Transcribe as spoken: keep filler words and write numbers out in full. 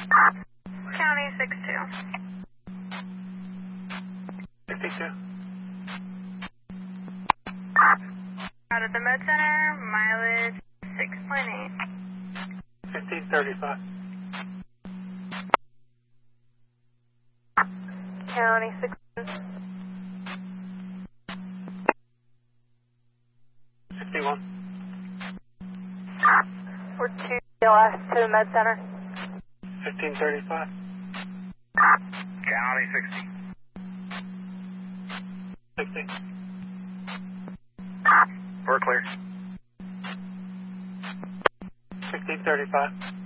County six two. sixty-two. Out of the Med Center, mileage six point eight. fifteen thirty-five. County six two. fifty-one. We're two L S to the Med Center. fifteen thirty-five. County sixty. sixty. We're clear. sixteen thirty-five.